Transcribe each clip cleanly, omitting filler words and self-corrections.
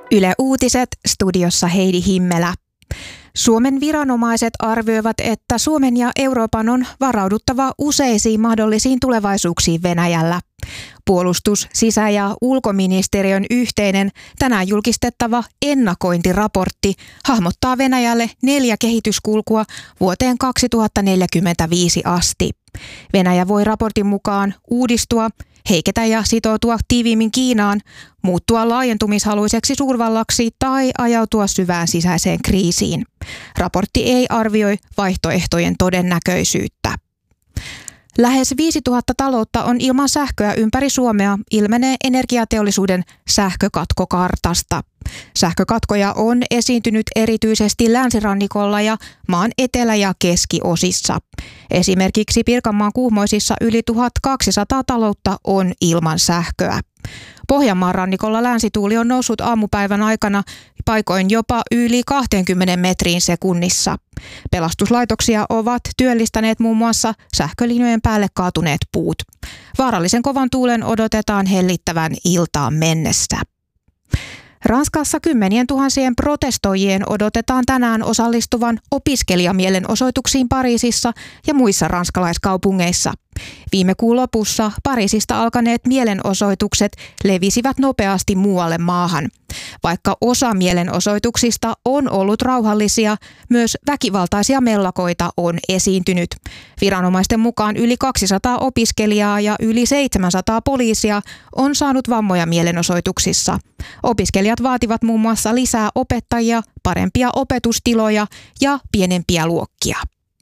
Yle Uutiset, studiossa Heidi Himmelä. Suomen viranomaiset arvioivat, että Suomen ja Euroopan on varauduttava useisiin mahdollisiin tulevaisuuksiin Venäjällä. Puolustus-, sisä- ja ulkoministeriön yhteinen tänään julkistettava ennakointiraportti hahmottaa Venäjälle 4 kehityskulkua vuoteen 2045 asti. Venäjä voi raportin mukaan uudistua, heiketä ja sitoutua tiiviimmin Kiinaan, muuttua laajentumishaluiseksi suurvallaksi tai ajautua syvään sisäiseen kriisiin. Raportti ei arvioi vaihtoehtojen todennäköisyyttä. Lähes 5000 taloutta on ilman sähköä ympäri Suomea, ilmenee energiateollisuuden sähkökatkokartasta. Sähkökatkoja on esiintynyt erityisesti länsirannikolla ja maan etelä- ja keskiosissa. Esimerkiksi Pirkanmaan Kuhmoisissa yli 1200 taloutta on ilman sähköä. Pohjanmaan rannikolla länsituuli on noussut aamupäivän aikana paikoin jopa yli 20 metriin sekunnissa. Pelastuslaitoksia ovat työllistäneet muun muassa sähkölinjojen päälle kaatuneet puut. Vaarallisen kovan tuulen odotetaan hellittävän iltaan mennessä. Ranskassa 10 000 protestoijien odotetaan tänään osallistuvan opiskelijamielenosoituksiin Pariisissa ja muissa ranskalaiskaupungeissa. Viime kuun lopussa Pariisista alkaneet mielenosoitukset levisivät nopeasti muualle maahan. Vaikka osa mielenosoituksista on ollut rauhallisia, myös väkivaltaisia mellakoita on esiintynyt. Viranomaisten mukaan yli 200 opiskelijaa ja yli 700 poliisia on saanut vammoja mielenosoituksissa. Opiskelijat vaativat muun muassa lisää opettajia, parempia opetustiloja ja pienempiä luokkia.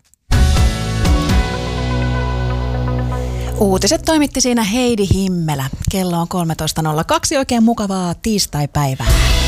Uutiset toimitti siinä Heidi Himmelä. Kello on 13.02. Oikein mukavaa tiistaipäivää.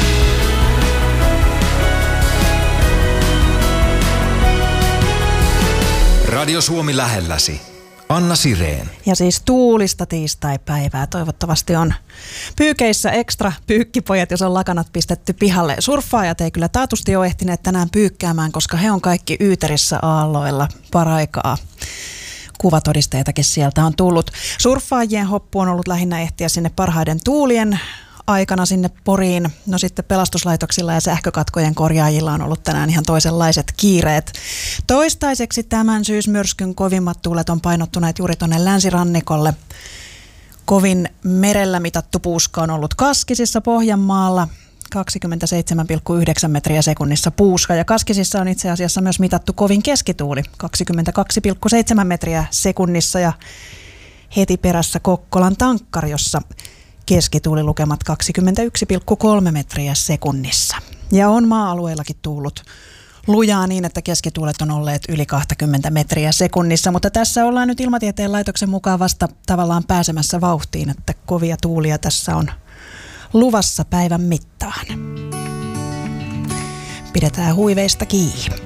Radio Suomi lähelläsi. Anna Sireen. Ja siis tuulista tiistaipäivää. Toivottavasti on pyykeissä ekstra pyykkipojat, jos on lakanat pistetty pihalle. Surffaajat ei kyllä taatusti ole ehtineet tänään pyykkäämään, koska he on kaikki Yyterissä aalloilla paraikaa. Kuvatodisteitakin sieltä on tullut. Surffaajien hoppu on ollut lähinnä ehtiä sinne parhaiden tuulien aikana sinne Poriin. No sitten pelastuslaitoksilla ja sähkökatkojen korjaajilla on ollut tänään ihan toisenlaiset kiireet. Toistaiseksi tämän syysmyrskyn kovimmat tuulet on painottuneet juuri tuonne länsirannikolle. Kovin merellä mitattu puuska on ollut Kaskisissa Pohjanmaalla. 27,9 metriä sekunnissa puuska, ja Kaskisissa on itse asiassa myös mitattu kovin keskituuli 22,7 metriä sekunnissa, ja heti perässä Kokkolan Tankkari, jossa keskituulilukemat 21,3 metriä sekunnissa. Ja on maa-alueillakin tuullut lujaa niin, että keskituulet on olleet yli 20 metriä sekunnissa, mutta tässä ollaan nyt Ilmatieteen laitoksen mukaan vasta tavallaan pääsemässä vauhtiin, että kovia tuulia tässä on luvassa päivän mittaan. Pidetään huiveista kiinni.